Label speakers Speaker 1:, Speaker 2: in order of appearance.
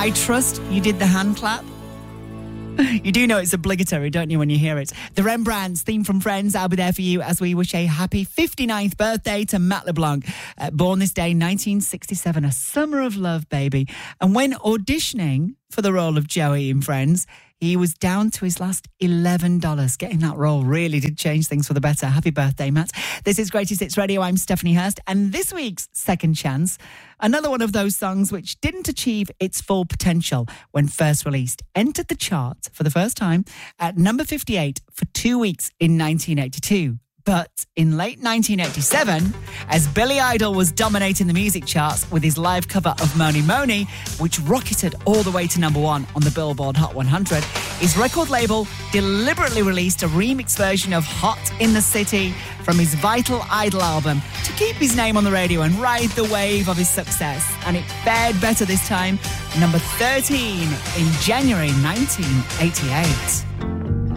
Speaker 1: I trust you did the hand clap. You do know it's obligatory, don't you, when you hear it? The Rembrandts, theme from Friends, I'll be there for you as we wish a happy 59th birthday to Matt LeBlanc. Born this day, 1967, a summer of love, baby. And when auditioning for the role of Joey in Friends, he was down to his last $11. Getting that role really did change things for the better. Happy birthday, Matt. This is Greatest Hits Radio. I'm Stephanie Hurst. And this week's Second Chance, another one of those songs which didn't achieve its full potential when first released, entered the chart for the first time at number 58 for 2 weeks in 1982. But in late 1987, as Billy Idol was dominating the music charts with his live cover of Mony Mony, which rocketed all the way to number one on the Billboard Hot 100, his record label deliberately released a remix version of Hot in the City from his Vital Idol album to keep his name on the radio and ride the wave of his success. And it fared better this time, number 13 in January 1988.